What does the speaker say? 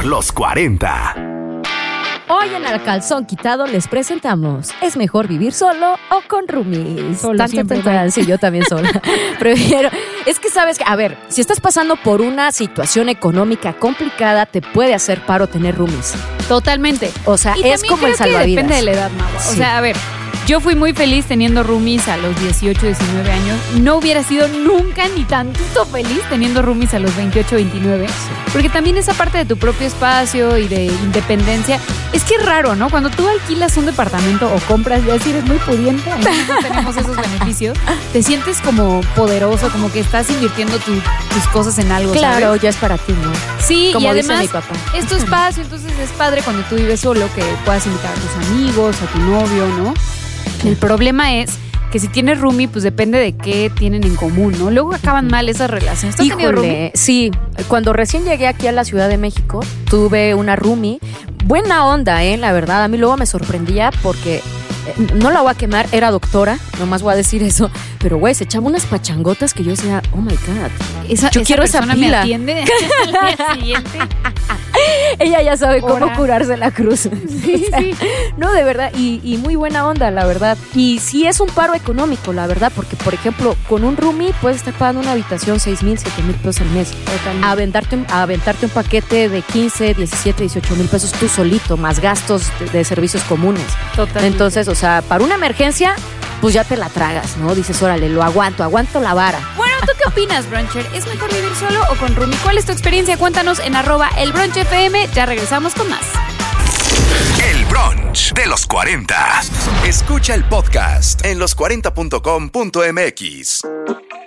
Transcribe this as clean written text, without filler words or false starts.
los 40. Hoy en Al Calzón Quitado les presentamos: ¿es mejor vivir solo o con roomies? Sí, yo también sola. Prefiero. Es que sabes que, a ver, si estás pasando por una situación económica complicada, te puede hacer paro tener roomies. Totalmente. O sea, y es como el salvavidas. Depende de la edad, Magua. Sí. O sea, a ver, yo fui muy feliz teniendo roomies a los 18, 19 años. No hubiera sido nunca ni tantito feliz teniendo roomies a los 28, 29. Sí. Porque también esa parte de tu propio espacio y de independencia. Es que es raro, ¿no? Cuando tú alquilas un departamento o compras, ya si eres muy pudiente, nosotros tenemos esos beneficios, te sientes como poderoso, como que estás invirtiendo tus cosas en algo, claro, ¿sabes? ya es para ti, ¿no? Sí, como y además dice mi papá, es tu espacio, entonces es padre cuando tú vives solo que puedas invitar a tus amigos, a tu novio, ¿no? El problema es que si tienes roomie, pues depende de qué tienen en común, ¿no? Luego acaban mal esas relaciones. ¿Tú has tenido roomie? Sí, cuando recién llegué aquí a la Ciudad de México, tuve una roomie. Buena onda, la verdad. A mí luego me sorprendía porque, no la voy a quemar, era doctora, nomás voy a decir eso. Pero, güey, se echaba unas pachangotas que yo decía, oh my God. Yo quiero esa pila. ¿Me atiende al día siguiente? Ella ya sabe cómo curarse la cruz. Sí, o sea, sí. No, de verdad, y muy buena onda, la verdad. Y sí es un paro económico, la verdad, porque, por ejemplo, con un roomie puedes estar pagando una habitación 6,000, 7,000 pesos al mes. Aventarte un paquete de 15, 17, 18 mil pesos tú solito, más gastos de servicios comunes. Totalmente. Entonces, o sea, para una emergencia, pues ya te la tragas, ¿no? Dices, órale, lo aguanto la vara. Bueno, ¿tú qué opinas, Bruncher? ¿Es mejor vivir solo o con roomie? ¿Cuál es tu experiencia? Cuéntanos en @elbrunchfm. Ya regresamos con más. El brunch de los 40. Escucha el podcast en los40.com.mx.